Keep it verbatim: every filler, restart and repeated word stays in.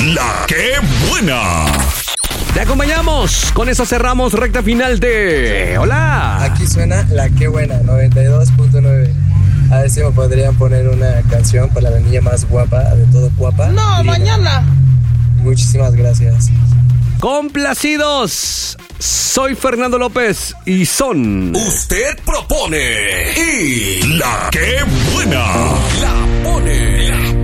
La que buena. Te acompañamos. Con eso cerramos recta final de... Hola. Aquí suena La que buena, noventa y dos punto nueve. A ver si me podrían poner una canción para la niña más guapa de todo guapa. No, Lina. Mañana. Muchísimas gracias. Complacidos. Soy Fernando López y son... Usted propone y La que buena la pone. La